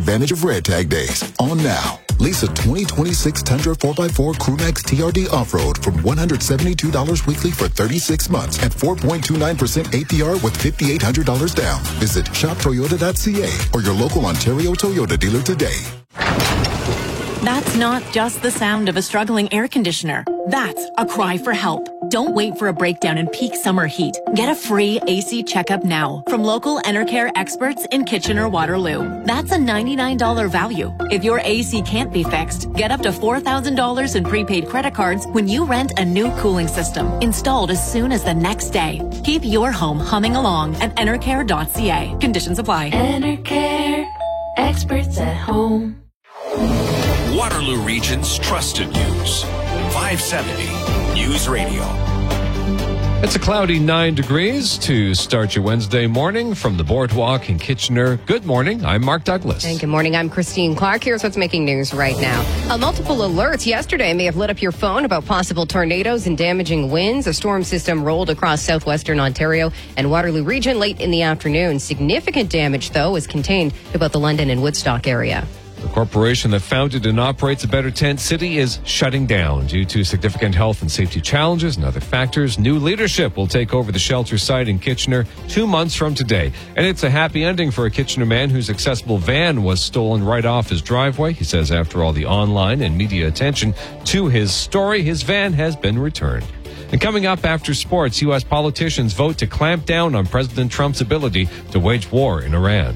advantage of red tag days. On now. Lease a 2026 Tundra 4x4 Crewmax TRD Off-Road from $172 weekly for 36 months at 4.29% APR with $5,800 down. Visit shoptoyota.ca or your local Ontario Toyota dealer today. That's not just the sound of a struggling air conditioner. That's a cry for help. Don't wait for a breakdown in peak summer heat. Get a free AC checkup now from local Enercare experts in Kitchener-Waterloo. That's a $99 value. If your AC can't be fixed, get up to $4,000 in prepaid credit cards when you rent a new cooling system, installed as soon as the next day. Keep your home humming along at enercare.ca. Conditions apply. Enercare, experts at home. Waterloo Region's trusted news. 570 News Radio. It's a cloudy 9 degrees to start your Wednesday morning from the Boardwalk in Kitchener. Good morning. I'm Mark Douglas. And good morning. I'm Christine Clark. Here's what's making news right now. Multiple alerts yesterday may have lit up your phone about possible tornadoes and damaging winds. A storm system rolled across southwestern Ontario and Waterloo Region late in the afternoon. Significant damage, though, was contained to both the London and Woodstock area. The corporation that founded and operates a Better Tent City is shutting down due to significant health and safety challenges and other factors. New leadership will take over the shelter site in Kitchener 2 months from today. And it's a happy ending for a Kitchener man whose accessible van was stolen right off his driveway. He says after all the online and media attention to his story, his van has been returned. And coming up after sports, U.S. politicians vote to clamp down on President Trump's ability to wage war in Iran.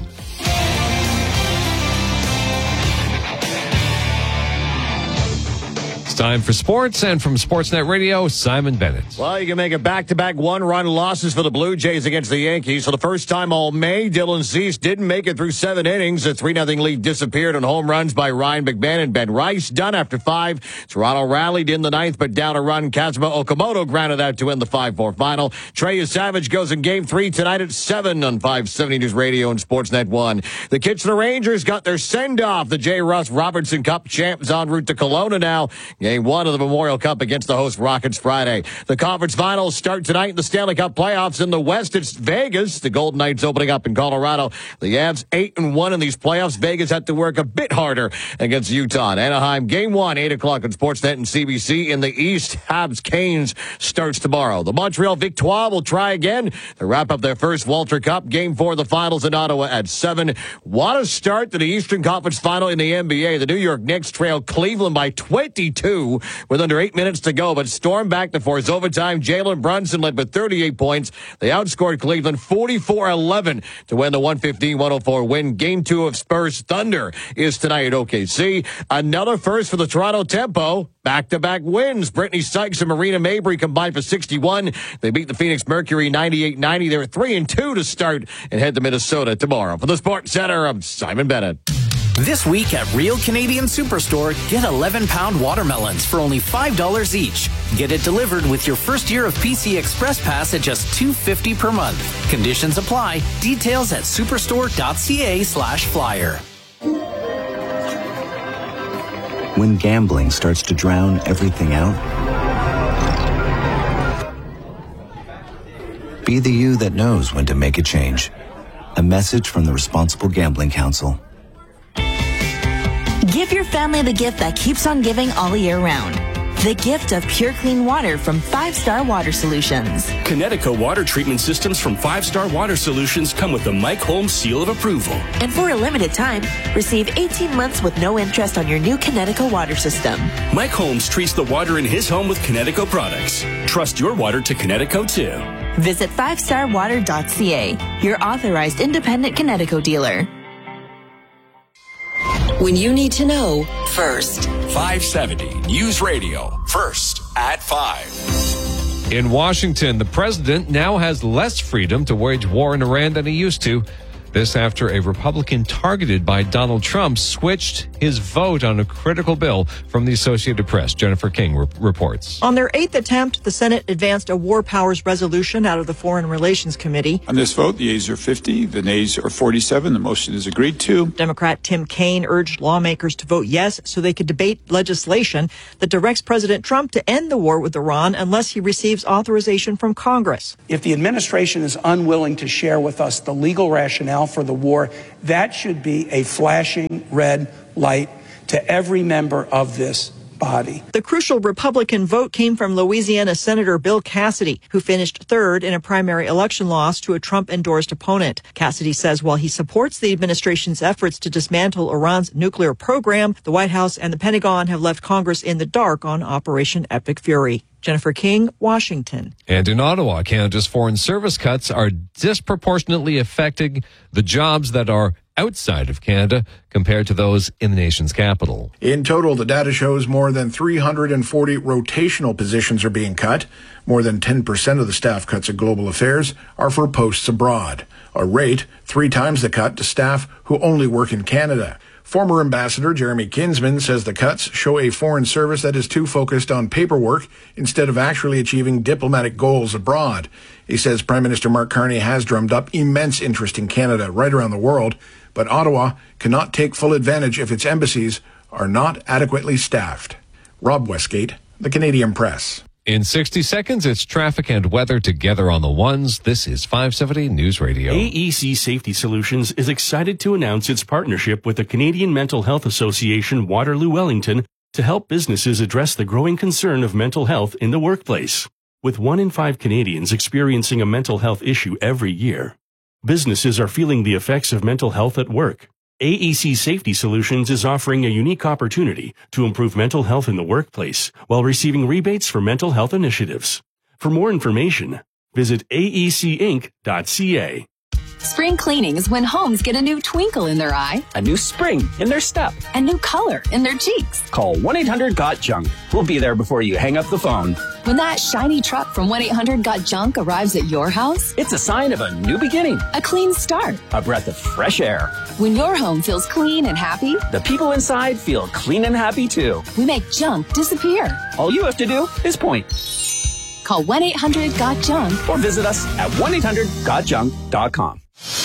Time for sports, and from Sportsnet Radio, Simon Bennett. Well, you can make it back-to-back one-run losses for the Blue Jays against the Yankees. For the first time all May, Dylan Cease didn't make it through 7 innings. A 3-0 lead disappeared on home runs by Ryan McMahon and Ben Rice. Done after 5. Toronto rallied in the 9th, but down a run. Kazuma Okamoto grounded out to end the 5-4 final. Trey Savage goes in Game 3 tonight at 7 on 570 News Radio and Sportsnet 1. The Kitchener Rangers got their send-off. The J. Russ Robertson Cup champs en route to Kelowna now. Game 1 of the Memorial Cup against the host Rockets Friday. The conference finals start tonight in the Stanley Cup playoffs. In the West, it's Vegas. The Golden Knights opening up in Colorado. The Avs 8-1 in these playoffs. Vegas had to work a bit harder against Utah. Anaheim, Game 1, 8 o'clock on Sportsnet and CBC. In the East, Habs Canes starts tomorrow. The Montreal Victoire will try again to wrap up their first Walter Cup. Game 4 of the finals in Ottawa at 7. What a start to the Eastern Conference final in the NBA. The New York Knicks trail Cleveland by 22 with under 8 minutes to go, but stormed back to force overtime. Jalen Brunson led with 38 points. They outscored Cleveland 44-11 to win the 115-104 win. Game 2 of Spurs Thunder is tonight at OKC. Another first for the Toronto Tempo. Back-to-back wins. Brittany Sykes and Marina Mabry combined for 61. They beat the Phoenix Mercury 98-90. They're 3-2 to start and head to Minnesota tomorrow. For the Sports Center, I'm Simon Bennett. This week at Real Canadian Superstore, get 11-pound watermelons for only $5 each. Get it delivered with your first year of PC Express Pass at just $2.50 per month. Conditions apply. Details at superstore.ca/flyer. When gambling starts to drown everything out, be the you that knows when to make a change. A message from the Responsible Gambling Council. Give your family the gift that keeps on giving all year round. The gift of pure clean water from 5-Star Water Solutions. Connecticut water treatment systems from 5-Star Water Solutions come with the Mike Holmes seal of approval. And for a limited time, receive 18 months with no interest on your new Connecticut water system. Mike Holmes treats the water in his home with Connecticut products. Trust your water to Connecticut too. Visit 5starwater.ca, your authorized independent Connecticut dealer. When you need to know first. 570 News Radio. First at 5. In Washington, the president now has less freedom to wage war in Iran than he used to. This after a Republican targeted by Donald Trump switched his vote on a critical bill from the Associated Press. Jennifer King reports. On their 8th attempt, the Senate advanced a war powers resolution out of the Foreign Relations Committee. On this vote, the yeas are 50, the nays are 47. The motion is agreed to. Democrat Tim Kaine urged lawmakers to vote yes so they could debate legislation that directs President Trump to end the war with Iran unless he receives authorization from Congress. If the administration is unwilling to share with us the legal rationale personnel for the war. That should be a flashing red light to every member of this body. The crucial Republican vote came from Louisiana Senator Bill Cassidy, who finished third in a primary election loss to a Trump-endorsed opponent. Cassidy says while he supports the administration's efforts to dismantle Iran's nuclear program, the White House and the Pentagon have left Congress in the dark on Operation Epic Fury. Jennifer King, Washington. And in Ottawa, Canada's foreign service cuts are disproportionately affecting the jobs that are outside of Canada compared to those in the nation's capital. In total, the data shows more than 340 rotational positions are being cut. More than 10% of the staff cuts at Global Affairs are for posts abroad, a rate 3 times the cut to staff who only work in Canada. Former Ambassador Jeremy Kinsman says the cuts show a foreign service that is too focused on paperwork instead of actually achieving diplomatic goals abroad. He says Prime Minister Mark Carney has drummed up immense interest in Canada right around the world, but Ottawa cannot take full advantage if its embassies are not adequately staffed. Rob Westgate, The Canadian Press. In 60 seconds, it's traffic and weather together on the ones. This is 570 News Radio. AEC Safety Solutions is excited to announce its partnership with the Canadian Mental Health Association Waterloo Wellington to help businesses address the growing concern of mental health in the workplace. With 1 in 5 Canadians experiencing a mental health issue every year, businesses are feeling the effects of mental health at work. AEC Safety Solutions is offering a unique opportunity to improve mental health in the workplace while receiving rebates for mental health initiatives. For more information, visit aecinc.ca. Spring cleaning is when homes get a new twinkle in their eye, a new spring in their step, a new color in their cheeks. Call 1-800-GOT-JUNK. We'll be there before you hang up the phone. When that shiny truck from 1-800-GOT-JUNK arrives at your house, it's a sign of a new beginning, a clean start, a breath of fresh air. When your home feels clean and happy, the people inside feel clean and happy too. We make junk disappear. All you have to do is point. Call 1-800-GOT-JUNK or visit us at 1-800-GOTJUNK.com.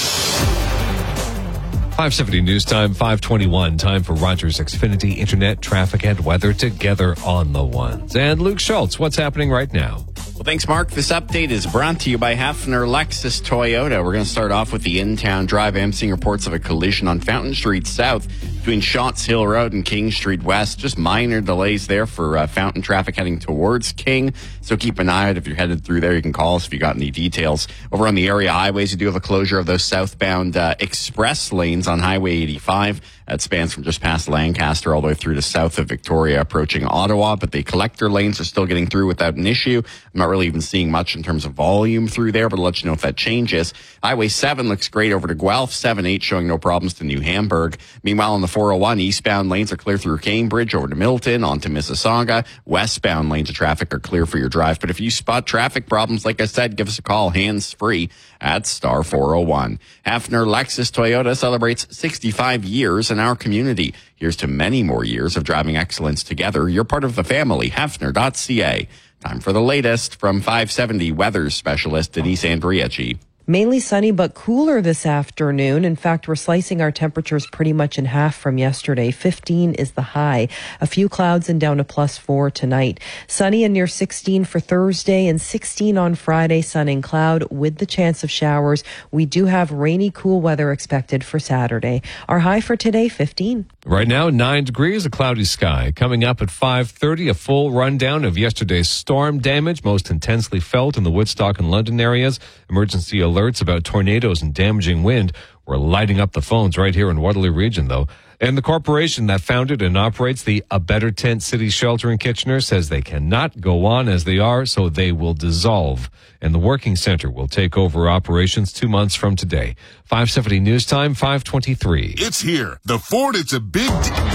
570 News Time, 521. Time for Rogers Xfinity Internet, traffic, and weather together on the ones. And Luke Schultz, what's happening right now? Well, thanks, Mark. This update is brought to you by Hefner Lexus Toyota. We're going to start off with the in-town drive. I'm seeing reports of a collision on Fountain Street South between Schatz Hill Road and King Street West. Just minor delays there for Fountain traffic heading towards King. So keep an eye out if you're headed through there. You can call us if you got any details. Over on the area highways, you do have a closure of those southbound express lanes on Highway 85. That spans from just past Lancaster all the way through to south of Victoria, approaching Ottawa. But the collector lanes are still getting through without an issue. I'm not really even seeing much in terms of volume through there, but I'll let you know if that changes. Highway 7 looks great over to Guelph. 7-8 showing no problems to New Hamburg. Meanwhile, on the 401, eastbound lanes are clear through Cambridge over to Milton, onto Mississauga. Westbound lanes of traffic are clear for your drive. But if you spot traffic problems, like I said, give us a call hands-free at star 401. Hefner Lexus Toyota celebrates 65 years in our community. Here's to many more years of driving excellence together. You're part of the family. Hefner.ca. Time for the latest from 570 weather specialist Denise Andriachi. Mainly sunny but cooler this afternoon. In fact, we're slicing our temperatures pretty much in half from yesterday. 15 is the high. A few clouds and down to +4 tonight. Sunny and near 16 for Thursday and 16 on Friday. Sun and cloud with the chance of showers. We do have rainy, cool weather expected for Saturday. Our high for today, 15. Right now, 9 degrees, a cloudy sky. Coming up at 5:30, a full rundown of yesterday's storm damage, most intensely felt in the Woodstock and London areas. Emergency alerts about tornadoes and damaging wind were lighting up the phones right here in Waterloo Region, though. And the corporation that founded and operates the A Better Tent City Shelter in Kitchener says they cannot go on as they are, so they will dissolve. And the Working Center will take over operations 2 months from today. 570 News Time, 523. It's here. The Ford, it's a big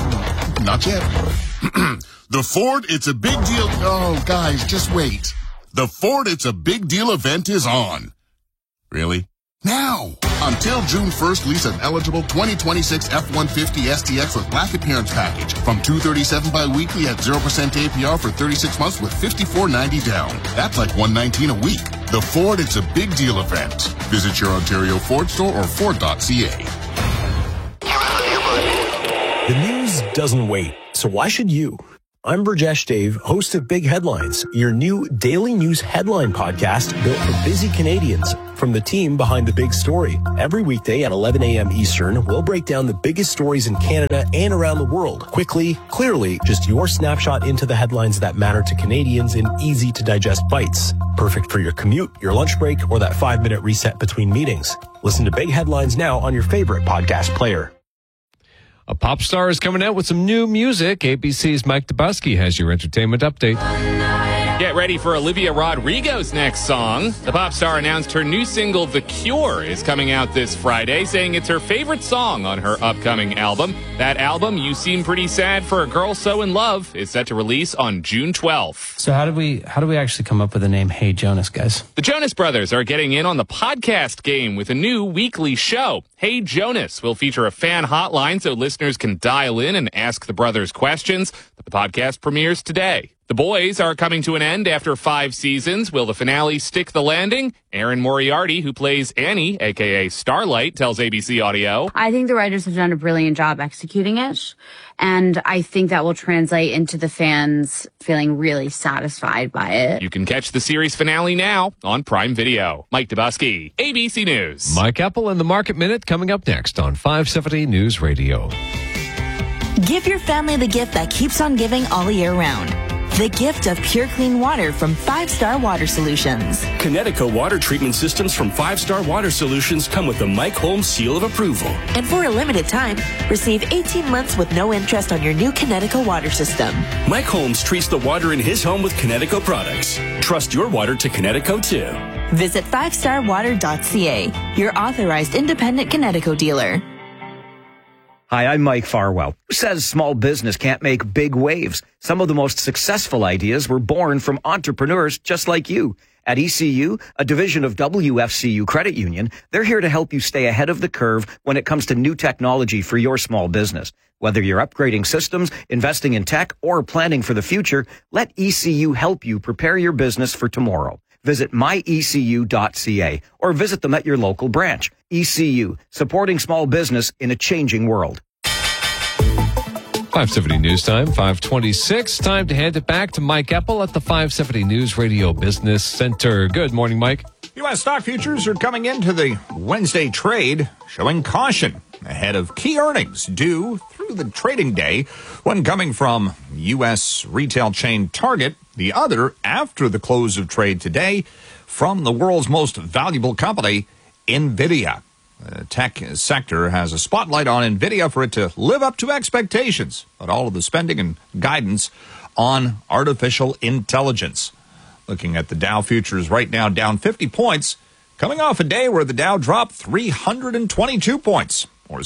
not yet. The Ford, it's a big deal. Oh, guys, just wait. The Ford, it's a big deal event is on. Really? Now! Until June 1st, lease an eligible 2026 F-150 STX with black appearance package from $237 bi-weekly at 0% APR for 36 months with $54.90 down. That's like $119 a week. The Ford, it's a big deal event. Visit your Ontario Ford store or Ford.ca. The news doesn't wait, so why should you? I'm Burjesh Dave, host of Big Headlines, your new daily news headline podcast built for busy Canadians. From the team behind the big story. Every weekday at 11 a.m. Eastern, we'll break down the biggest stories in Canada and around the world. Quickly, clearly, just your snapshot into the headlines that matter to Canadians in easy-to-digest bites. Perfect for your commute, your lunch break, or that 5-minute reset between meetings. Listen to Big Headlines now on your favorite podcast player. A pop star is coming out with some new music. ABC's Mike Dubusky has your entertainment update. Get ready for Olivia Rodrigo's next song. The pop star announced her new single, The Cure, is coming out this Friday, saying it's her favorite song on her upcoming album. That album, You Seem Pretty Sad for a Girl So in Love, is set to release on June 12th. So how do we actually come up with the name Hey Jonas, guys? The Jonas Brothers are getting in on the podcast game with a new weekly show. Hey Jonas will feature a fan hotline so listeners can dial in and ask the brothers questions. The podcast premieres today. The Boys are coming to an end after 5 seasons. Will the finale stick the landing? Erin Moriarty, who plays Annie, a.k.a. Starlight, tells ABC Audio. I think the writers have done a brilliant job executing it, and I think that will translate into the fans feeling really satisfied by it. You can catch the series finale now on Prime Video. Mike Dubusky, ABC News. Mike Apple and the Market Minute coming up next on 570 News Radio. Give your family the gift that keeps on giving all year round. The gift of pure clean water from 5 Star Water Solutions. Connecticut water treatment systems from 5 Star Water Solutions come with the Mike Holmes seal of approval. And for a limited time, receive 18 months with no interest on your new Connecticut water system. Mike Holmes treats the water in his home with Connecticut products. Trust your water to Connecticut too. Visit 5starwater.ca, your authorized independent Connecticut dealer. Hi, I'm Mike Farwell. Who says small business can't make big waves? Some of the most successful ideas were born from entrepreneurs just like you. At ECU, a division of WFCU Credit Union, they're here to help you stay ahead of the curve when it comes to new technology for your small business. Whether you're upgrading systems, investing in tech, or planning for the future, let ECU help you prepare your business for tomorrow. Visit myecu.ca or visit them at your local branch. ECU, supporting small business in a changing world. 570 News Time, 526. Time to hand it back to Mike Apple at the 570 News Radio Business Center. Good morning, Mike. U.S. stock futures are coming into the Wednesday trade showing caution ahead of key earnings due through the trading day, one coming from U.S. retail chain Target, the other after the close of trade today from the world's most valuable company, NVIDIA. The tech sector has a spotlight on NVIDIA for it to live up to expectations, but all of the spending and guidance on artificial intelligence. Looking at the Dow futures right now, down 50 points, coming off a day where the Dow dropped 322 points, or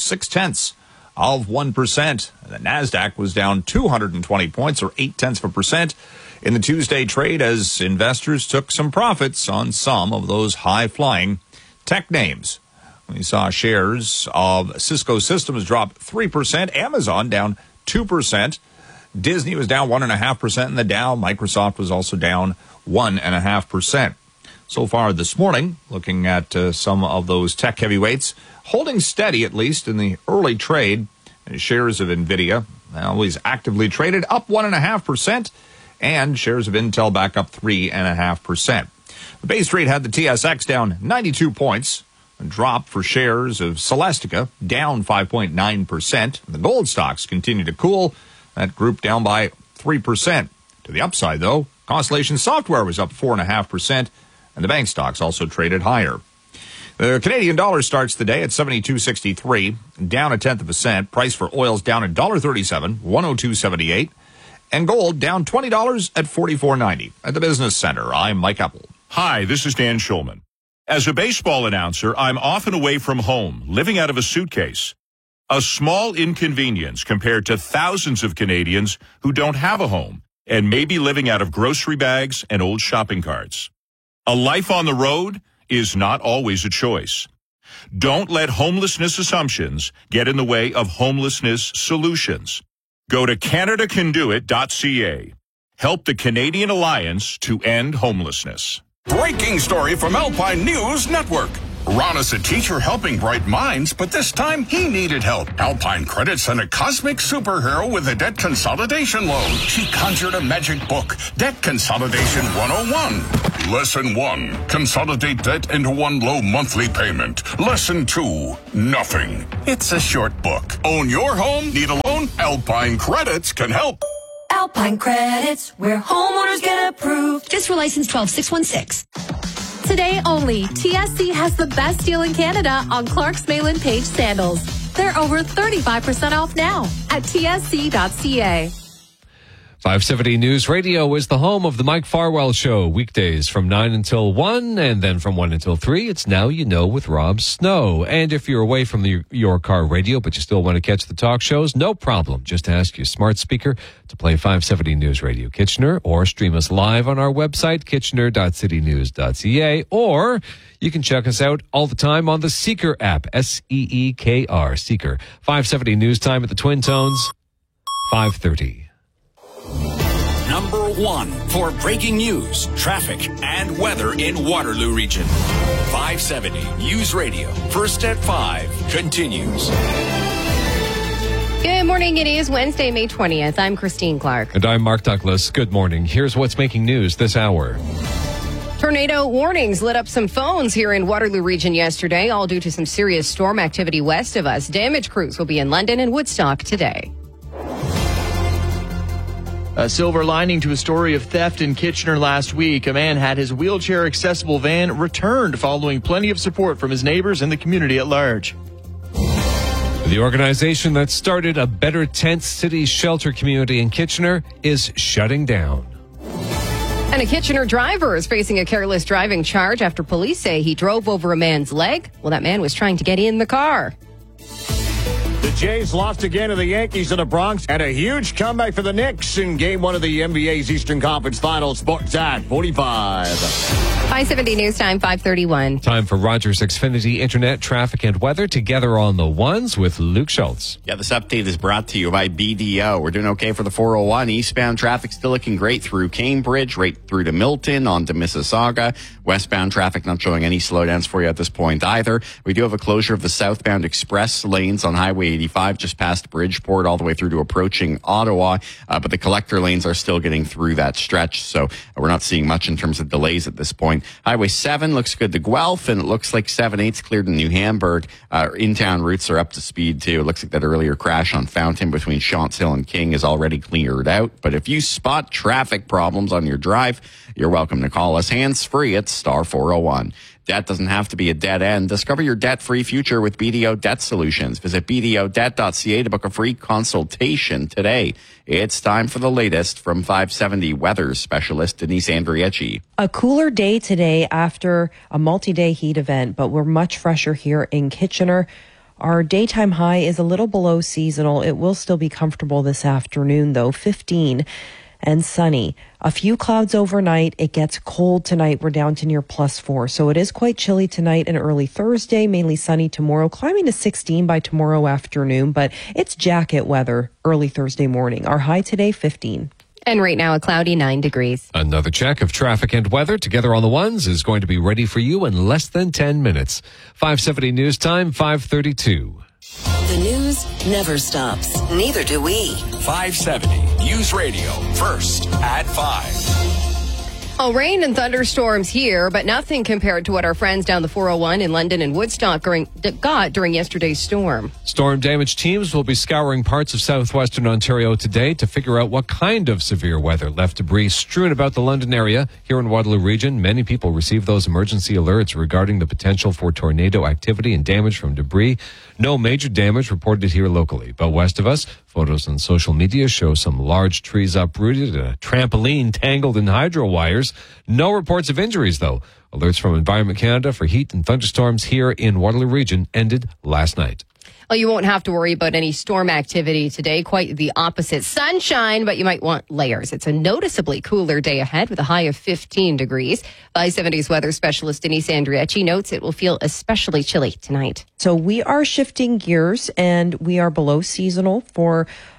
0.6%. The NASDAQ was down 220 points, or 0.8%, in the Tuesday trade as investors took some profits on some of those high-flying tech names. We saw shares of Cisco Systems drop 3%, Amazon down 2%, Disney was down 1.5% in the Dow, Microsoft was also down 1.5%. So far this morning, looking at some of those tech heavyweights, holding steady at least in the early trade. Shares of NVIDIA, always actively traded, up 1.5%, and shares of Intel back up 3.5%. The base rate had the TSX down 92 points, a drop for shares of Celestica, down 5.9%. The gold stocks continue to cool, that group down by 3%. To the upside, though, Constellation Software was up 4.5%, and the bank stocks also traded higher. The Canadian dollar starts the day at 72.63, down 0.1%. Price for oil's down $1.37, 102.78. And gold down $20 at $44.90. At the Business Center, I'm Mike Apple. Hi, this is Dan Schulman. As a baseball announcer, I'm often away from home, living out of a suitcase. A small inconvenience compared to thousands of Canadians who don't have a home and may be living out of grocery bags and old shopping carts. A life on the road is not always a choice. Don't let homelessness assumptions get in the way of homelessness solutions. Go to CanadaCanDoIt.ca. Help the Canadian Alliance to end homelessness. Breaking story from Alpine News Network. Ron is a teacher helping bright minds, but this time he needed help. Alpine Credit sent a cosmic superhero with a debt consolidation loan. She conjured a magic book, Debt Consolidation 101. Lesson 1, consolidate debt into one low monthly payment. Lesson 2, nothing. It's a short book. Own your home? Need a loan? Alpine Credits can help. Alpine Credits, where homeowners get approved. Just for license 12616. Today only, TSC has the best deal in Canada on Clark's Malin Page sandals. They're over 35% off now at tsc.ca. 570 News Radio is the home of the Mike Farwell Show, weekdays from 9 until 1, and then from 1 until 3, it's Now You Know with Rob Snow. And if you're away from your car radio, but you still want to catch the talk shows, no problem. Just ask your smart speaker to play 570 News Radio Kitchener, or stream us live on our website, kitchener.citynews.ca, or you can check us out all the time on the Seeker app, S-E-E-K-R, Seeker. 570 News Time at the Twin Tones, 5:30. Number 1 for breaking news, traffic, and weather in Waterloo Region. 570 News Radio, first at 5, continues. Good morning. It is Wednesday, May 20th. I'm Christine Clark. And I'm Mark Douglas. Good morning. Here's what's making news this hour. Tornado warnings lit up some phones here in Waterloo Region yesterday, all due to some serious storm activity west of us. Damage crews will be in London and Woodstock today. A silver lining to a story of theft in Kitchener last week. A man had his wheelchair-accessible van returned following plenty of support from his neighbors and the community at large. The organization that started a Better Tent City shelter community in Kitchener is shutting down. And a Kitchener driver is facing a careless driving charge after police say he drove over a man's leg. Well, that man was trying to get in the car. The Jays lost again to the Yankees in the Bronx, and a huge comeback for the Knicks in Game 1 of the NBA's Eastern Conference Finals. Sports at 45. 570 News Time, 5:31. Time for Rogers Xfinity Internet, traffic, and weather together on the ones with Luke Schultz. Yeah, this update is brought to you by BDO. We're doing okay for the 401. Eastbound traffic still looking great through Cambridge, right through to Milton, on to Mississauga. Westbound traffic not showing any slowdowns for you at this point either. We do have a closure of the southbound express lanes on Highway 85 just past Bridgeport all the way through to approaching Ottawa, but the collector lanes are still getting through that stretch, so we're not seeing much in terms of delays at this point. Highway 7 looks good to Guelph, and it looks like 7/8's cleared in New Hamburg. In-town routes are up to speed too. It looks like that earlier crash on Fountain between Shants Hill and King is already cleared out, but if you spot traffic problems on your drive, you're welcome to call us hands-free at star 401. Debt doesn't have to be a dead end. Discover your debt-free future with BDO Debt Solutions. Visit BDOdebt.ca to book a free consultation today. It's time for the latest from 570 weather specialist Denise Andriecci. A cooler day today after a multi-day heat event, but we're much fresher here in Kitchener. Our daytime high is a little below seasonal. It will still be comfortable this afternoon, though, 15 and sunny. A few clouds overnight. It gets cold tonight. We're down to near +4. So it is quite chilly tonight and early Thursday, mainly sunny tomorrow, climbing to 16 by tomorrow afternoon, but it's jacket weather early Thursday morning. Our high today, 15. And right now, a cloudy 9 degrees. Another check of traffic and weather together on the ones is going to be ready for you in less than 10 minutes. 570 News Time, 5:32. The news never stops. Neither do we. 570 News Radio, first at 5. Oh, rain and thunderstorms here, but nothing compared to what our friends down the 401 in London and Woodstock got during yesterday's storm. Storm damage teams will be scouring parts of southwestern Ontario today to figure out what kind of severe weather left debris strewn about the London area. Here in Waterloo Region, many people received those emergency alerts regarding the potential for tornado activity and damage from debris. No major damage reported here locally, but west of us, photos on social media show some large trees uprooted and a trampoline tangled in hydro wires. No reports of injuries, though. Alerts from Environment Canada for heat and thunderstorms here in Waterloo Region ended last night. Well, you won't have to worry about any storm activity today. Quite the opposite. Sunshine, but you might want layers. It's a noticeably cooler day ahead with a high of 15 degrees. 570's weather specialist Denise Andriecci notes it will feel especially chilly tonight. So we are shifting gears and we are below seasonal for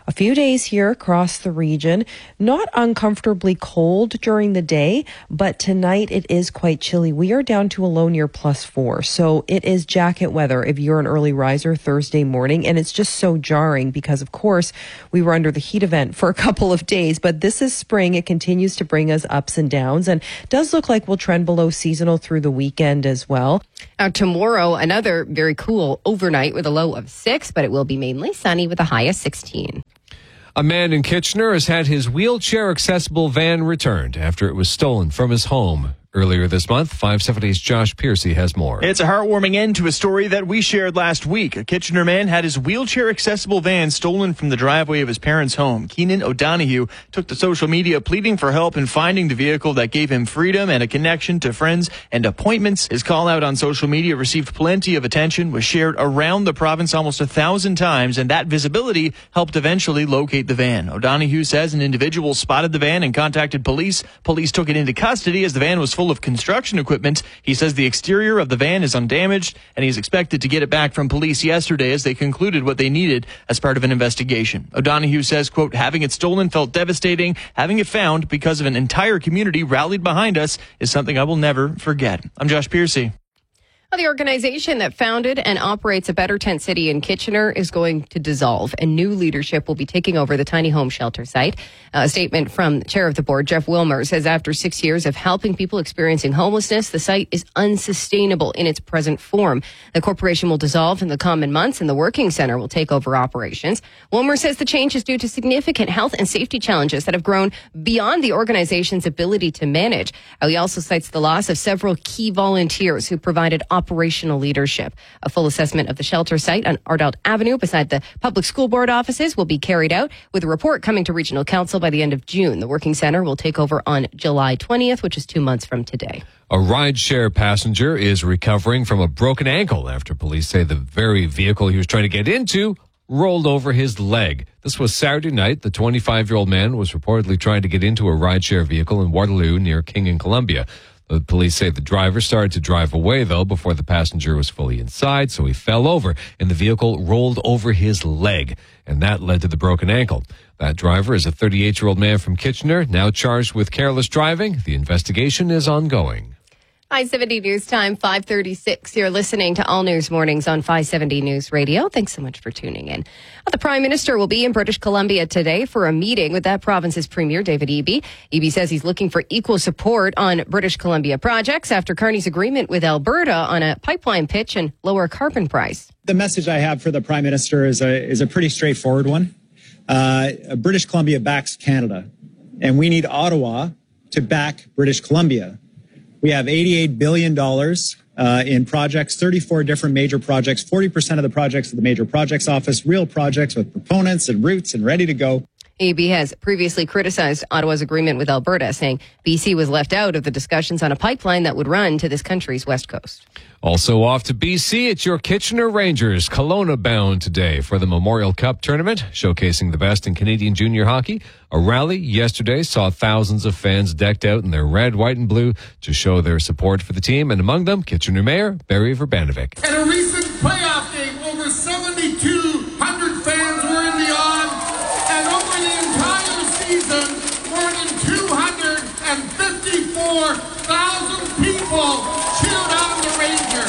A few days here across the region, not uncomfortably cold during the day, but tonight it is quite chilly. We are down to a low near +4, so it is jacket weather if you're an early riser Thursday morning, and it's just so jarring because, of course, we were under the heat event for a couple of days, but this is spring. It continues to bring us ups and downs, and does look like we'll trend below seasonal through the weekend as well. Now, tomorrow, another very cool overnight with a low of 6, but it will be mainly sunny with a high of 16. A man in Kitchener has had his wheelchair-accessible van returned after it was stolen from his home. Earlier this month, 570's Josh Piercy has more. It's a heartwarming end to a story that we shared last week. A Kitchener man had his wheelchair-accessible van stolen from the driveway of his parents' home. Keenan O'Donoghue took to social media pleading for help in finding the vehicle that gave him freedom and a connection to friends and appointments. His call out on social media received plenty of attention, was shared around the province almost 1,000 times, and that visibility helped eventually locate the van. O'Donoghue says an individual spotted the van and contacted police. Police took it into custody as the van was full of construction equipment. He says the exterior of the van is undamaged, and he's expected to get it back from police yesterday as they concluded what they needed as part of an investigation. O'Donoghue says, quote, having it stolen felt devastating. Having it found because of an entire community rallied behind us is something I will never forget. I'm Josh Piercy. Well, the organization that founded and operates a Better Tent City in Kitchener is going to dissolve, and new leadership will be taking over the tiny home shelter site. A statement from the chair of the board, Jeff Wilmer, says after 6 years of helping people experiencing homelessness, the site is unsustainable in its present form. The corporation will dissolve in the coming months, and the working center will take over operations. Wilmer says the change is due to significant health and safety challenges that have grown beyond the organization's ability to manage. He also cites the loss of several key volunteers who provided operational leadership. A full assessment of the shelter site on Ardelt Avenue beside the public school board offices will be carried out, with a report coming to Regional Council by the end of June. The working center will take over on July 20th, which is 2 months from today. A rideshare passenger is recovering from a broken ankle after police say the very vehicle he was trying to get into rolled over his leg. This was Saturday night. The 25-year-old man was reportedly trying to get into a rideshare vehicle in Waterloo near King and Columbia. The police say the driver started to drive away, though, before the passenger was fully inside, so he fell over, and the vehicle rolled over his leg, and that led to the broken ankle. That driver is a 38-year-old man from Kitchener, now charged with careless driving. The investigation is ongoing. 570 News Time, 5:36. You're listening to All News Mornings on 570 News Radio. Thanks so much for tuning in. The Prime Minister will be in British Columbia today for a meeting with that province's Premier, David Eby. Eby says he's looking for equal support on British Columbia projects after Carney's agreement with Alberta on a pipeline pitch and lower carbon price. The message I have for the Prime Minister is a pretty straightforward one. British Columbia backs Canada, and we need Ottawa to back British Columbia. We have $88 billion in projects, 34 different major projects, 40% of the projects of the Major Projects Office, real projects with proponents and routes and ready to go. Eby has previously criticized Ottawa's agreement with Alberta, saying BC was left out of the discussions on a pipeline that would run to this country's west coast. Also off to BC, it's your Kitchener Rangers, Kelowna bound today for the Memorial Cup tournament, showcasing the best in Canadian junior hockey. A rally yesterday saw thousands of fans decked out in their red, white, and blue to show their support for the team, and among them, Kitchener Mayor Barry Verbanovic. At a recent playoff game, over 7,200 fans were in the on, and over the entire season, more than 254,000 people cheered on the Rangers.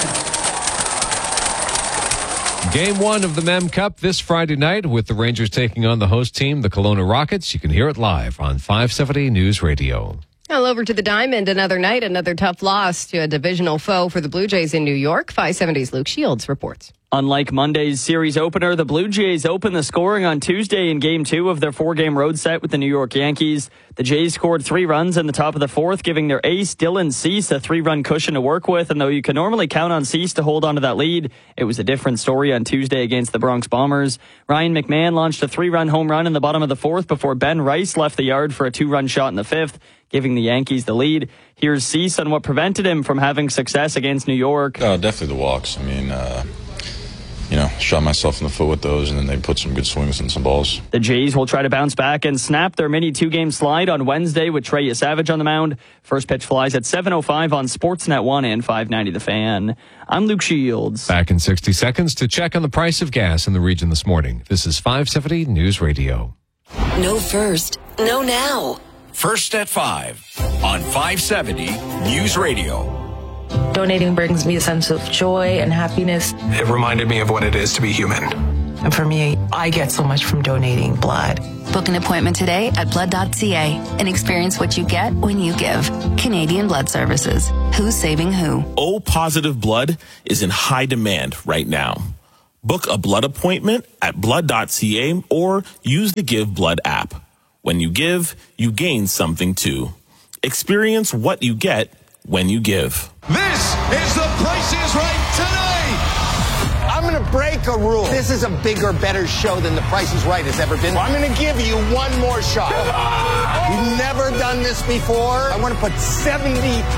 Game 1 of the Mem Cup this Friday night with the Rangers taking on the host team, the Kelowna Rockets. You can hear it live on 570 News Radio. Well, over to the Diamond another night, another tough loss to a divisional foe for the Blue Jays in New York. 570's Luke Shields reports. Unlike Monday's series opener, the Blue Jays opened the scoring on Tuesday in Game 2 of their 4-game road set with the New York Yankees. The Jays scored 3 runs in the top of the 4th, giving their ace, Dylan Cease, a 3-run cushion to work with. And though you can normally count on Cease to hold on to that lead, it was a different story on Tuesday against the Bronx Bombers. Ryan McMahon launched a 3-run home run in the bottom of the 4th before Ben Rice left the yard for a 2-run shot in the 5th, giving the Yankees the lead. Here's Cease on what prevented him from having success against New York. Definitely the walks. I mean, shot myself in the foot with those, and then they put some good swings and some balls. The Jays will try to bounce back and snap their mini 2-game slide on Wednesday with Trey Savage on the mound. First pitch flies at 7:05 on Sportsnet 1 and 590 The Fan. I'm Luke Shields. Back in 60 seconds to check on the price of gas in the region this morning. This is 570 News Radio. No first, no now. First at 5 on 570 News Radio. Donating brings me a sense of joy and happiness. It reminded me of what it is to be human. And for me, I get so much from donating blood. Book an appointment today at blood.ca and experience what you get when you give. Canadian Blood Services. Who's saving who? O-positive blood is in high demand right now. Book a blood appointment at blood.ca or use the Give Blood app. When you give, you gain something too. Experience what you get when you give. This is The Price is Right tonight. I'm going to break a rule. This is a bigger, better show than The Price is Right has ever been. I'm going to give you one more shot. You've never done this before. I want to put $70,000.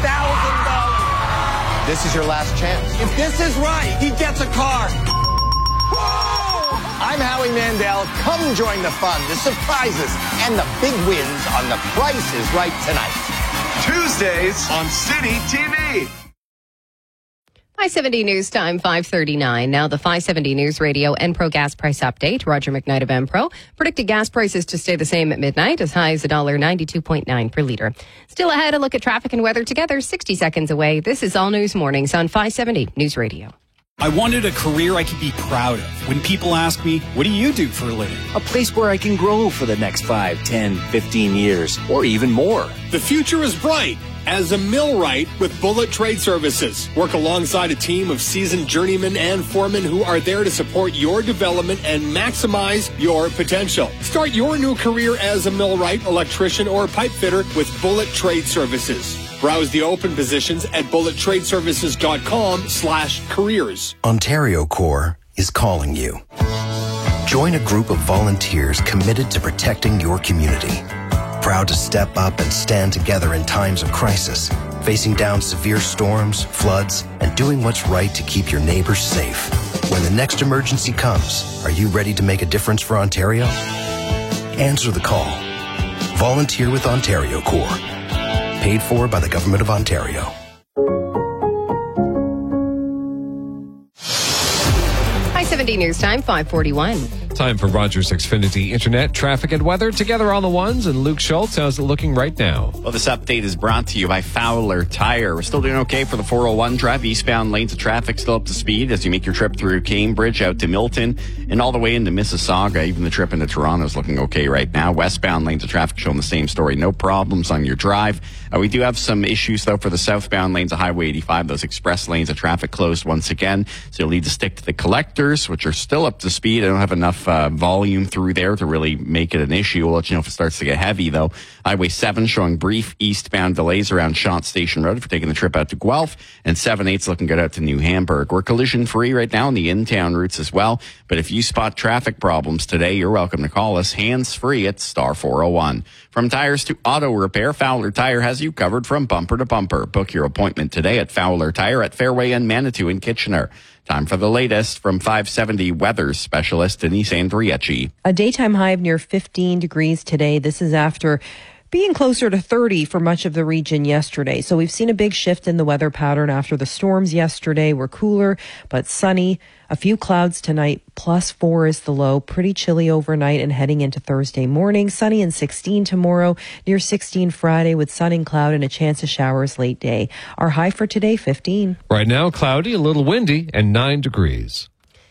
This is your last chance. If this is right, he gets a car. I'm Howie Mandel. Come join the fun, the surprises, and the big wins on The Price is Right tonight. Tuesdays on City TV. 570 News Time, 5:39. Now the 570 News Radio Enpro gas price update. Roger McKnight of Enpro predicted gas prices to stay the same at midnight, as high as $1.92.9 per liter. Still ahead, a look at traffic and weather together 60 seconds away. This is All News Mornings on 570 News Radio. I wanted a career I could be proud of. When people ask me, what do you do for a living? A place where I can grow for the next 5, 10, 15 years, or even more. The future is bright as a millwright with Bullet Trade Services. Work alongside a team of seasoned journeymen and foremen who are there to support your development and maximize your potential. Start your new career as a millwright, electrician, or pipe fitter with Bullet Trade Services. Browse the open positions at bullettradeservices.com/careers. Ontario Corps is calling you. Join a group of volunteers committed to protecting your community. Proud to step up and stand together in times of crisis, facing down severe storms, floods, and doing what's right to keep your neighbors safe. When the next emergency comes, are you ready to make a difference for Ontario? Answer the call. Volunteer with Ontario Corps. Paid for by the Government of Ontario. I-70 News Time, 5:41. Time for Rogers Xfinity Internet, traffic and weather together on the ones. And Luke Schultz, how's it looking right now? Well, this update is brought to you by Fowler Tire. We're still doing okay for the 401 drive. Eastbound lanes of traffic still up to speed as you make your trip through Cambridge out to Milton and all the way into Mississauga. Even the trip into Toronto is looking okay right now. Westbound lanes of traffic showing the same story. No problems on your drive. We do have some issues, though, for the southbound lanes of Highway 85. Those express lanes of traffic closed once again. So you'll need to stick to the collectors, which are still up to speed. I don't have enough volume through there to really make it an issue. We'll let you know if it starts to get heavy, though. Highway 7 showing brief eastbound delays around Shot Station Road if you're taking the trip out to Guelph. And 7/8's looking good out to New Hamburg. We're collision-free right now on the in-town routes as well. But if you spot traffic problems today, you're welcome to call us hands-free at star 401. From tires to auto repair, Fowler Tire has you covered from bumper to bumper. Book your appointment today at Fowler Tire at Fairway and Manitou in Kitchener. Time for the latest from 570 weather specialist Denise Andriecci. A daytime high of near 15 degrees today. This is after being closer to 30 for much of the region yesterday. So we've seen a big shift in the weather pattern after the storms yesterday were cooler but sunny. A few clouds tonight, +4 is the low. Pretty chilly overnight and heading into Thursday morning. Sunny and 16 tomorrow, near 16 Friday with sun and cloud and a chance of showers late day. Our high for today, 15. Right now, cloudy, a little windy, and 9 degrees.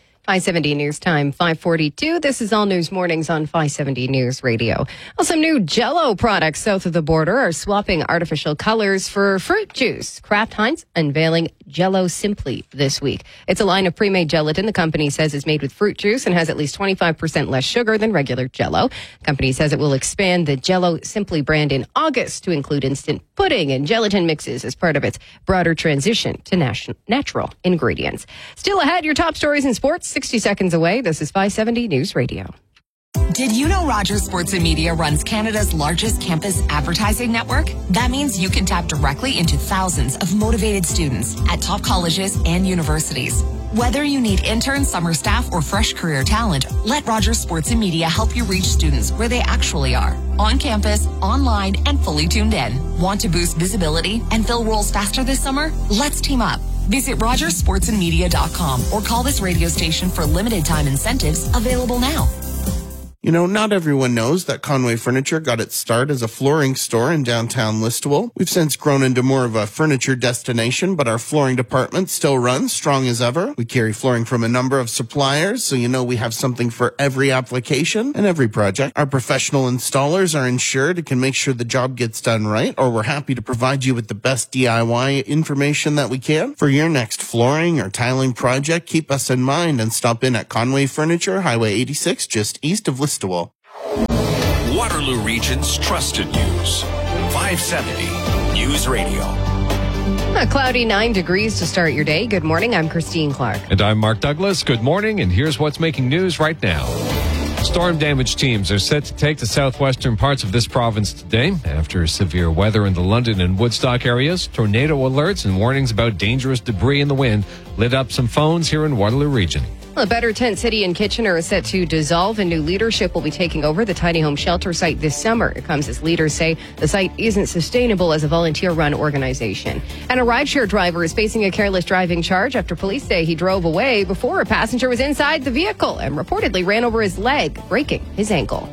570 News Time, 5:42. This is All News Mornings on 570 News Radio. Well, some new Jell-O products south of the border are swapping artificial colors for fruit juice. Kraft Heinz unveiling Jell-O Simply this week. It's a line of pre-made gelatin the company says is made with fruit juice and has at least 25% less sugar than regular Jell-O. The company says it will expand the Jell-O Simply brand in August to include instant pudding and gelatin mixes as part of its broader transition to natural ingredients. Still ahead, your top stories in sports, 60 seconds away. This is 570 News Radio. Did you know Rogers Sports and Media runs Canada's largest campus advertising network? That means you can tap directly into thousands of motivated students at top colleges and universities. Whether you need interns, summer staff, or fresh career talent, let Rogers Sports and Media help you reach students where they actually are. On campus, online, and fully tuned in. Want to boost visibility and fill roles faster this summer? Let's team up. Visit RogersSportsandMedia.com or call this radio station for limited time incentives available now. You know, not everyone knows that Conway Furniture got its start as a flooring store in downtown Listowel. We've since grown into more of a furniture destination, but our flooring department still runs strong as ever. We carry flooring from a number of suppliers, so you know we have something for every application and every project. Our professional installers are insured and can make sure the job gets done right, or we're happy to provide you with the best DIY information that we can. For your next flooring or tiling project, keep us in mind and stop in at Conway Furniture, Highway 86, just east of Listowel. Waterloo Region's trusted news. 570 News Radio. A cloudy 9 degrees to start your day. Good morning. I'm Christine Clark. And I'm Mark Douglas. Good morning. And here's what's making news right now. Storm damage teams are set to take the southwestern parts of this province today after severe weather in the London and Woodstock areas. Tornado alerts and warnings about dangerous debris in the wind lit up some phones here in Waterloo Region. A Better Tent City in Kitchener is set to dissolve, and new leadership will be taking over the tiny home shelter site this summer. It comes as leaders say the site isn't sustainable as a volunteer-run organization. And a rideshare driver is facing a careless driving charge after police say he drove away before a passenger was inside the vehicle and reportedly ran over his leg, breaking his ankle.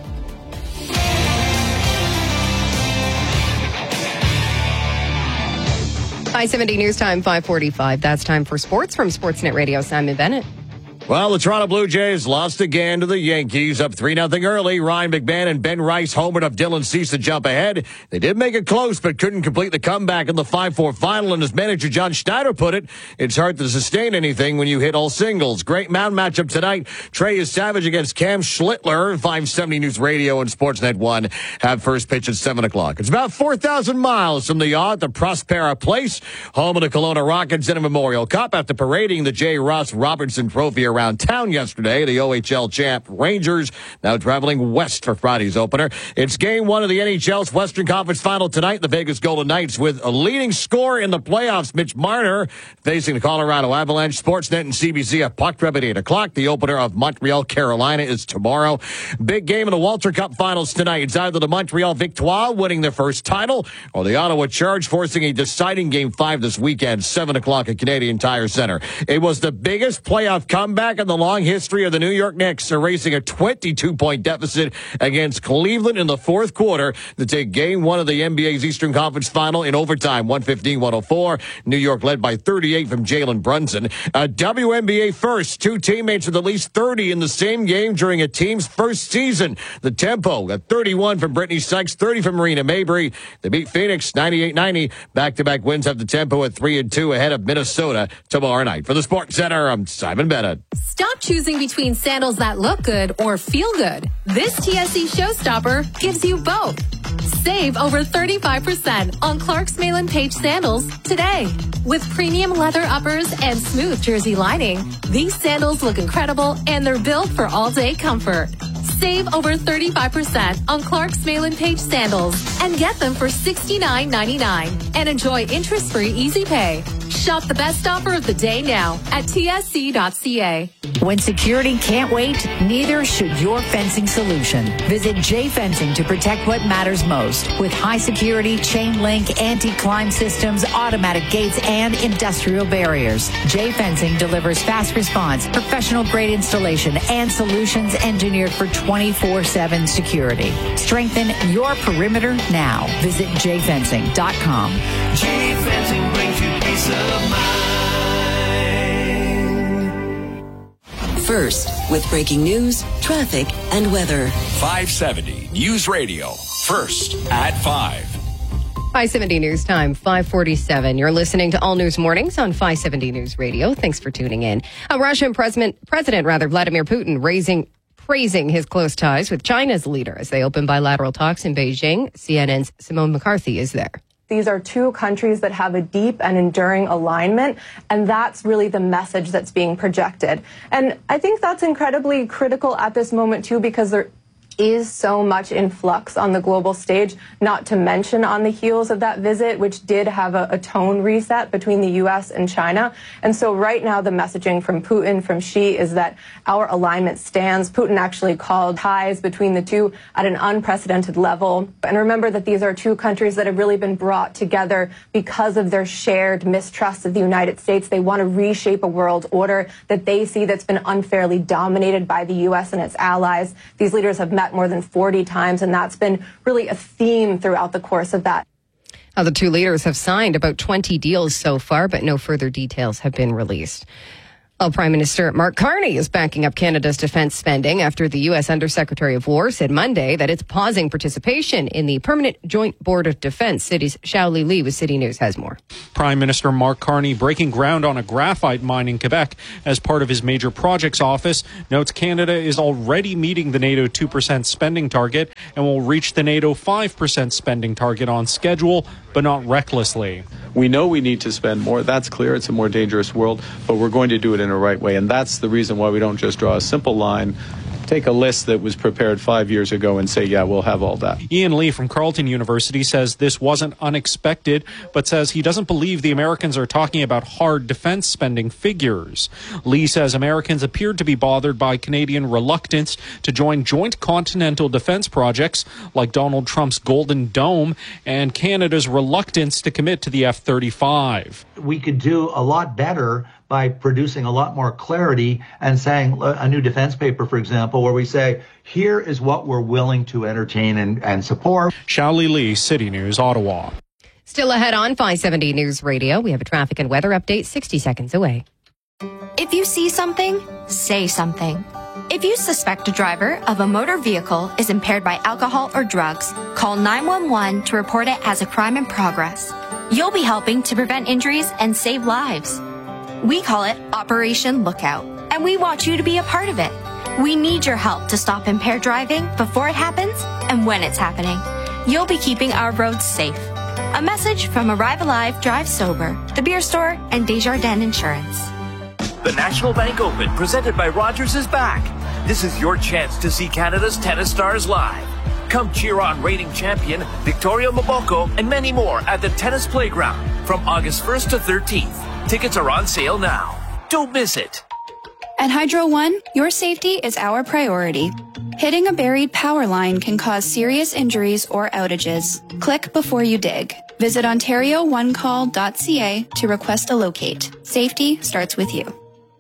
I-70 News Time, 5:45. That's time for sports from Sportsnet Radio. Simon Bennett. Well, the Toronto Blue Jays lost again to the Yankees, up 3-0 early. Ryan McMahon and Ben Rice homered up Dylan Cease to jump ahead. They did make it close, but couldn't complete the comeback in the 5-4 final. And as manager John Schneider put it, it's hard to sustain anything when you hit all singles. Great mound matchup tonight. Trey Savage against Cam Schlittler. 570 News Radio and Sportsnet 1 have first pitch at 7 o'clock. It's about 4,000 miles from the yacht, the Prospera Place, home of the Kelowna Rockets in a Memorial Cup after parading the J. Ross Robertson Trophy around town yesterday. The OHL champ Rangers now traveling west for Friday's opener. It's game one of the NHL's Western Conference Final tonight. The Vegas Golden Knights with a leading scorer in the playoffs, Mitch Marner, facing the Colorado Avalanche. Sportsnet and CBC have puck drop at 8 o'clock. The opener of Montreal, Carolina is tomorrow. Big game in the Walter Cup Finals tonight. It's either the Montreal Victoire winning their first title or the Ottawa Charge forcing a deciding game 5 this weekend, 7 o'clock at Canadian Tire Center. It was the biggest playoff comeback in the long history of the New York Knicks, erasing a 22-point deficit against Cleveland in the fourth quarter to take game one of the NBA's Eastern Conference Final in overtime, 115-104. New York led by 38 from Jalen Brunson. A WNBA first, two teammates with at least 30 in the same game during a team's first season. The tempo at 31 from Brittany Sykes, 30 from Marina Mabry. They beat Phoenix 98-90. Back-to-back wins have the tempo at 3-2 ahead of Minnesota tomorrow night. For the Sports Center, I'm Simon Bennett. Stop choosing between sandals that look good or feel good. This TSC Showstopper gives you both. Save over 35% on Clark's Malin Page sandals today. With premium leather uppers and smooth jersey lining, these sandals look incredible and they're built for all-day comfort. Save over 35% on Clark's Malin Page sandals and get them for $69.99 and enjoy interest-free easy pay. Shop the best offer of the day now at tsc.ca. When security can't wait, neither should your fencing solution. Visit J Fencing to protect what matters most. With high security, chain link, anti-climb systems, automatic gates, and industrial barriers. J Fencing delivers fast response, professional grade installation, and solutions engineered for 24/7 security. Strengthen your perimeter now. Visit jfencing.com. J Fencing brings you peace of mind. First, with breaking news, traffic, and weather. 570 News Radio. First at 5. 570 News Time, 5:47. You're listening to All News Mornings on 570 News Radio. Thanks for tuning in. Russian President Vladimir Putin praising his close ties with China's leader as they open bilateral talks in Beijing. CNN's Simone McCarthy is there. These are two countries that have a deep and enduring alignment, and that's really the message that's being projected. And I think that's incredibly critical at this moment, too, because is so much in flux on the global stage, not to mention on the heels of that visit, which did have a tone reset between the U.S. and China. And so right now the messaging from Putin, from Xi, is that our alignment stands. Putin actually called ties between the two at an unprecedented level. And remember that these are two countries that have really been brought together because of their shared mistrust of the United States. They want to reshape a world order that they see that's been unfairly dominated by the U.S. and its allies. These leaders have met more than 40 times, and that's been really a theme throughout the course of that. The two leaders have signed about 20 deals so far, but no further details have been released. Prime Minister Mark Carney is backing up Canada's defense spending after the U.S. Undersecretary of War said Monday that it's pausing participation in the Permanent Joint Board of Defense. City's Xiaoli Lee with City News has more. Prime Minister Mark Carney breaking ground on a graphite mine in Quebec as part of his major projects office notes Canada is already meeting the NATO 2% spending target and will reach the NATO 5% spending target on schedule, but not recklessly. We know we need to spend more. That's clear. It's a more dangerous world, but we're going to do it in a right way. And that's the reason why we don't just draw a simple line, take a list that was prepared 5 years ago and say, yeah, we'll have all that. Ian Lee from Carleton University says this wasn't unexpected, but says he doesn't believe the Americans are talking about hard defense spending figures. Lee says Americans appeared to be bothered by Canadian reluctance to join joint continental defense projects like Donald Trump's Golden Dome and Canada's reluctance to commit to the F-35. We could do a lot better by producing a lot more clarity and saying a new defense paper, for example, where we say, here is what we're willing to entertain and support. Xiaoli Lee, City News, Ottawa. Still ahead on 570 News Radio, we have a traffic and weather update 60 seconds away. If you see something, say something. If you suspect a driver of a motor vehicle is impaired by alcohol or drugs, call 911 to report it as a crime in progress. You'll be helping to prevent injuries and save lives. We call it Operation Lookout, and we want you to be a part of it. We need your help to stop impaired driving before it happens and when it's happening. You'll be keeping our roads safe. A message from Arrive Alive, Drive Sober, The Beer Store, and Desjardins Insurance. The National Bank Open, presented by Rogers, is back. This is your chance to see Canada's tennis stars live. Come cheer on reigning champion Victoria Mboko and many more at the Tennis Playground from August 1st to 13th. Tickets are on sale now. Don't miss it. At Hydro One, your safety is our priority. Hitting a buried power line can cause serious injuries or outages. Click before you dig. Visit OntarioOneCall.ca to request a locate. Safety starts with you.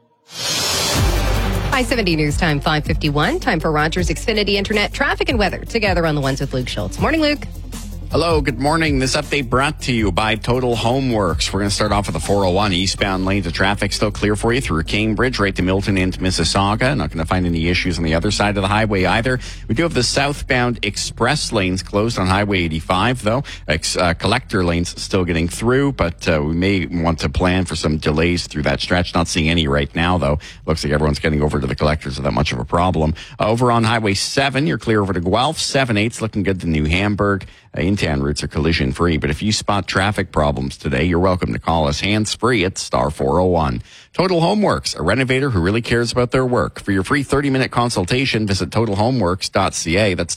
570 News Time, 5:51. Time for Rogers Xfinity Internet traffic and weather. Together on the ones with Luke Schultz. Morning, Luke. Hello, good morning. This update brought to you by Total Homeworks. We're going to start off with the 401 eastbound lanes of traffic still clear for you through Cambridge, right to Milton into Mississauga. Not going to find any issues on the other side of the highway either. We do have the southbound express lanes closed on Highway 85, though. Collector lanes still getting through, but we may want to plan for some delays through that stretch. Not seeing any right now, though. Looks like everyone's getting over to the collectors without much of a problem. Over on Highway 7, you're clear over to Guelph. 7-8's looking good to New Hamburg. In-town routes are collision-free, but if you spot traffic problems today, you're welcome to call us hands-free at star 401. Total Homeworks, a renovator who really cares about their work. For your free 30-minute consultation, visit totalhomeworks.ca. That's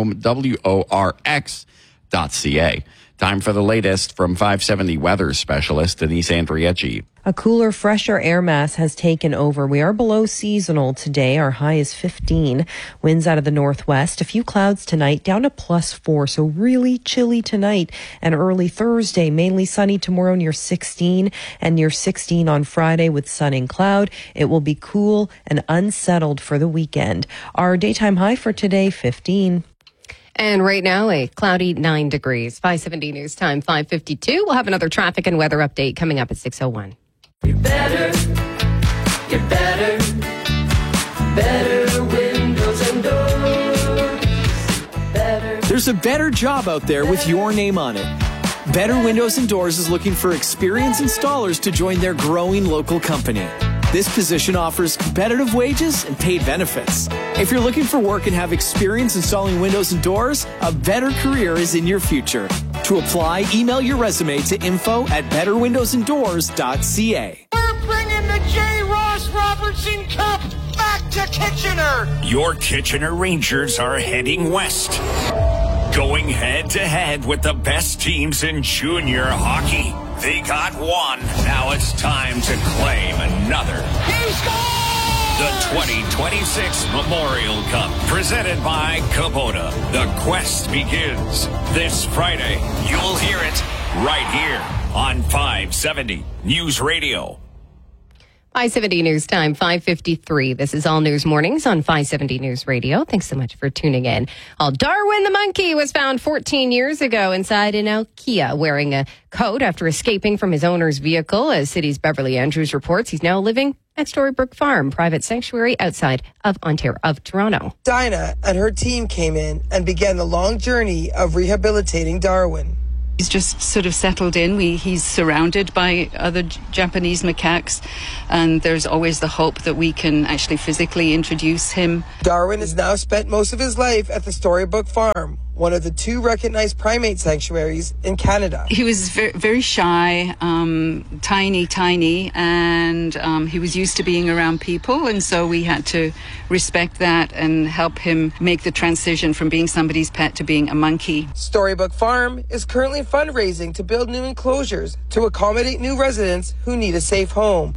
totalhomeworx.ca. Time for the latest from 570 weather specialist Denise Andriecci. A cooler, fresher air mass has taken over. We are below seasonal today. Our high is 15. Winds out of the northwest. A few clouds tonight, down to +4. So really chilly tonight and early Thursday. Mainly sunny tomorrow near 16 and near 16 on Friday with sun and cloud. It will be cool and unsettled for the weekend. Our daytime high for today, 15. And right now, a cloudy 9 degrees. 570 News Time, 5:52. We'll have another traffic and weather update coming up at 6:01. You're better windows and doors. There's a better job out there with your name on it. Better Windows and Doors is looking for experienced installers to join their growing local company. This position offers competitive wages and paid benefits. If you're looking for work and have experience installing windows and doors, a better career is in your future. To apply, email your resume to info@betterwindowsanddoors.ca. We're bringing the J. Ross Robertson Cup back back to Kitchener. Your Kitchener Rangers are heading west, going head-to-head with the best teams in junior hockey. They got one. Now it's time to claim another. He scored! The 2026 Memorial Cup, presented by Kubota. The quest begins this Friday. You'll hear it right here on 570 News Radio. 570 News Time, 5:53. This is All News Mornings on 570 News Radio. Thanks so much for tuning in. Darwin the monkey was found 14 years ago inside an IKEA wearing a coat after escaping from his owner's vehicle. As City's Beverly Andrews reports, he's now living at Storybook Farm, private sanctuary outside of Toronto. Dinah and her team came in and began the long journey of rehabilitating Darwin. He's just sort of settled in. He's surrounded by other Japanese macaques, and there's always the hope that we can actually physically introduce him. Darwin has now spent most of his life at the Storybook Farm, one of the 2 recognized primate sanctuaries in Canada. He was very, very shy, tiny, and he was used to being around people, and so we had to respect that and help him make the transition from being somebody's pet to being a monkey. Storybook Farm is currently fundraising to build new enclosures to accommodate new residents who need a safe home.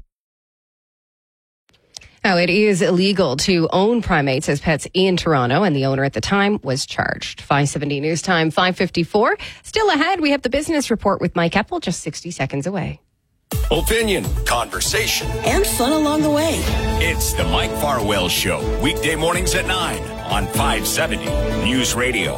Now, it is illegal to own primates as pets in Toronto, and the owner at the time was charged. 570 News Time, 5:54. Still ahead, we have the business report with Mike Eppel, just 60 seconds away. Opinion, conversation, and fun along the way. It's the Mike Farwell Show, weekday mornings at 9 on 570 News Radio.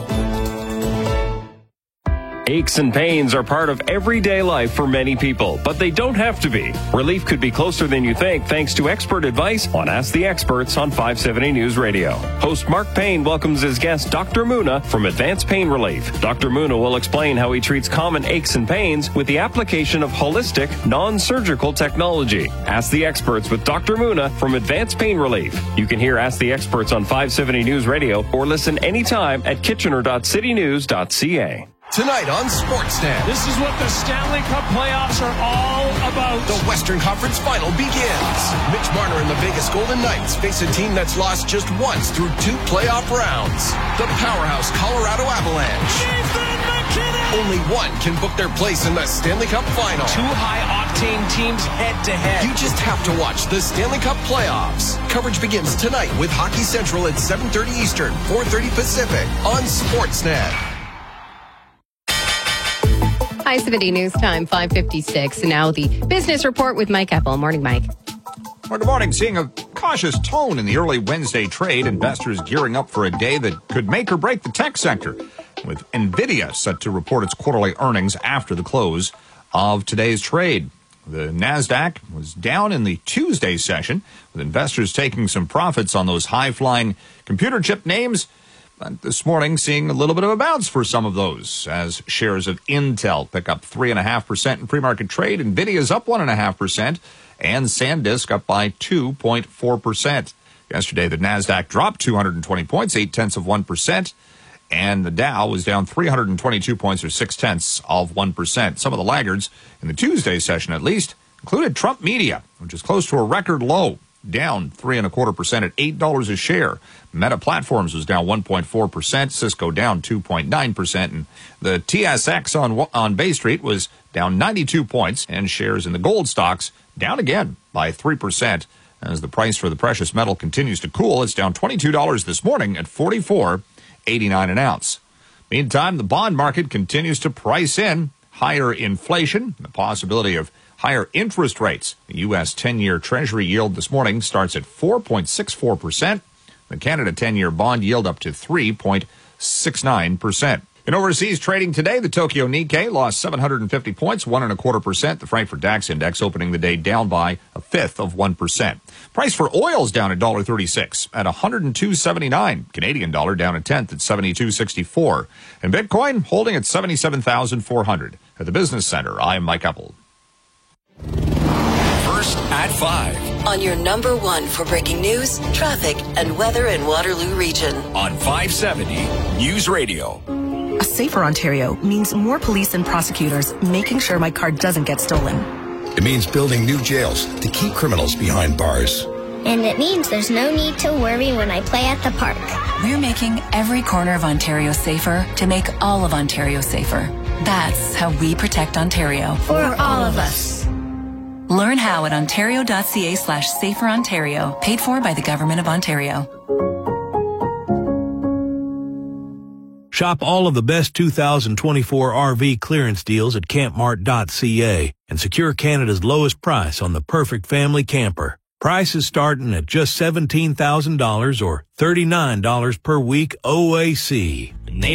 Aches and pains are part of everyday life for many people, but they don't have to be. Relief could be closer than you think thanks to expert advice on Ask the Experts on 570 News Radio. Host Mark Payne welcomes his guest, Dr. Muna, from Advanced Pain Relief. Dr. Muna will explain how he treats common aches and pains with the application of holistic, non-surgical technology. Ask the Experts with Dr. Muna from Advanced Pain Relief. You can hear Ask the Experts on 570 News Radio or listen anytime at kitchener.citynews.ca. Tonight on Sportsnet. This is what the Stanley Cup playoffs are all about. The Western Conference Final begins. Mitch Marner and the Vegas Golden Knights face a team that's lost just once through 2 playoff rounds. The powerhouse Colorado Avalanche. Nathan McKinnon! Only one can book their place in the Stanley Cup Final. 2 high-octane teams head-to-head. You just have to watch the Stanley Cup playoffs. Coverage begins tonight with Hockey Central at 7:30 Eastern, 4:30 Pacific on Sportsnet. 570 News Time, 5:56. Now the business report with Mike Eppel. Morning, Mike. Well, good morning. Seeing a cautious tone in the early Wednesday trade, investors gearing up for a day that could make or break the tech sector, with NVIDIA set to report its quarterly earnings after the close of today's trade. The NASDAQ was down in the Tuesday session, with investors taking some profits on those high-flying computer chip names. But this morning, seeing a little bit of a bounce for some of those, as shares of Intel pick up 3.5% in pre-market trade. NVIDIA's up 1.5%, and SanDisk up by 2.4%. Yesterday, the NASDAQ dropped 220 points, 0.8%, and the Dow was down 322 points, or 0.6%. Some of the laggards in the Tuesday session, at least, included Trump Media, which is close to a record low, down 3.25% at $8 a share. Meta Platforms was down 1.4%. Cisco down 2.9%. And the TSX on Bay Street was down 92 points. And shares in the gold stocks down again by 3%. As the price for the precious metal continues to cool, it's down $22 this morning at $44.89 an ounce. Meantime, the bond market continues to price in higher inflation, the possibility of higher interest rates. The U.S. 10-year Treasury yield this morning starts at 4.64%. The Canada 10-year bond yield up to 3.69%. In overseas trading today, the Tokyo Nikkei lost 750 points, 1.25%. The Frankfurt DAX index opening the day down by 0.1%. Price for oil is down $1.36 at $102.79. Canadian dollar down 1/10 at 72.64. And Bitcoin holding at 77,400. At the Business Center, I'm Mike Eppel. First at 5. On your number 1 for breaking news, traffic, and weather in Waterloo Region. On 570 News Radio. A safer Ontario means more police and prosecutors making sure my car doesn't get stolen. It means building new jails to keep criminals behind bars. and it means there's no need to worry when I play at the park. We're making every corner of Ontario safer to make all of Ontario safer. That's how we protect Ontario. For all of us. Learn how at ontario.ca/saferontario, paid for by the Government of Ontario. Shop all of the best 2024 RV clearance deals at campmart.ca and secure Canada's lowest price on the perfect family camper. Prices starting at just $17,000 or $39 per week OAC.